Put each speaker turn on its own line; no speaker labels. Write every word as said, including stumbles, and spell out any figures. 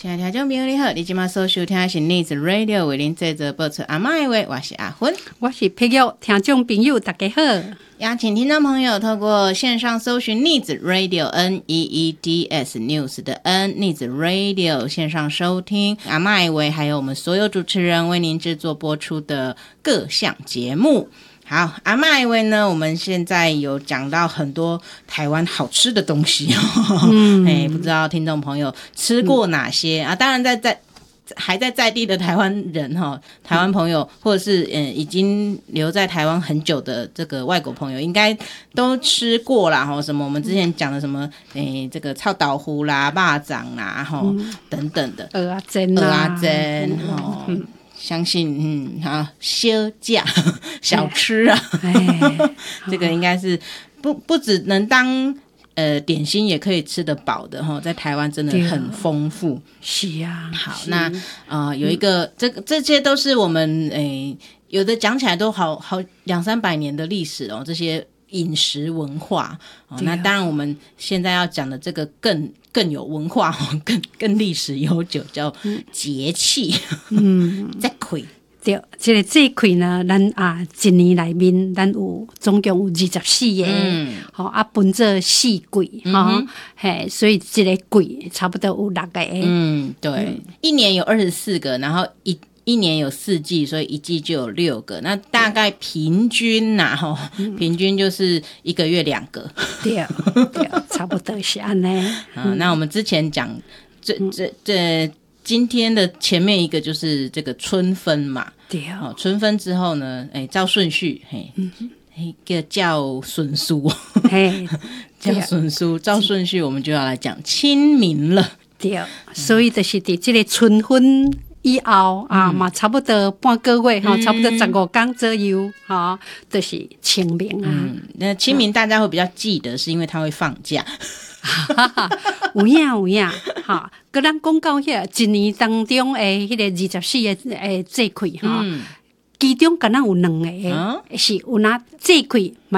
亲爱的听众朋友你好，你今晚所收听的是 Needs Radio 为您制作播出阿嬷的话，我是阿芬，
我是佩玉，听众朋友大家好。
邀请听众朋友透过线上搜寻 Needs Radio N E E D S News 的 N Needs Radio 线上收听阿嬷的话，还有我们所有主持人为您制作播出的各项节目。好，阿嬷以为呢，我们现在有讲到很多台湾好吃的东西哦，嗯，哎，不知道听众朋友吃过哪些、嗯、啊？当然在在还在在地的台湾人哈，台湾朋友或者是嗯已经留在台湾很久的这个外国朋友，应该都吃过啦哈。什么我们之前讲的什么诶，这个臭豆腐啦、肉粽啦哈、嗯、等等的，
蚵仔煎啊，
蚵仔煎哈。嗯相信嗯好小价小吃啊，这个应该是不不只能当呃点心，也可以吃得饱的哈，在台湾真的很丰富。
是啊，
好，那呃有一个、嗯、这个这些都是我们诶、呃、有的讲起来都好好两三百年的历史哦，这些饮食文化、哦、那当然我们现在要讲的这个更更有文化、哦、更更历史悠久，叫节气。嗯，节气
对，这个节气呢，咱啊一年内面咱有总共有二十四个，嗯，好、哦、啊，分做四季，哈、嗯，嘿，所以这个季差不多有六个。
嗯，对，嗯、一年有二十四个，然后一。一年有四季，所以一季就有六个。那大概平均呐、啊，嗯、平均就是一个月两个。
对，对，差不多是安尼。
啊，那我们之前讲这这这今天的前面一个就是这个春分嘛。
对、
哦，春分之后呢，哎，照顺序，嘿，嗯、一个叫笋酥，嘿，叫笋酥，照顺序我们就要来讲清明了。
对，所以就是在这个春分以后啊嘛、嗯，差不多半个月哈、嗯，差不多十五天左右哈，就是清明啊。
嗯，那清明大家会比较记得，是因为他会放假。
有影有影哈，跟咱讲到遐一年当中诶，迄个二十四个诶节气哈，其中敢若有两个、嗯、是有那节气。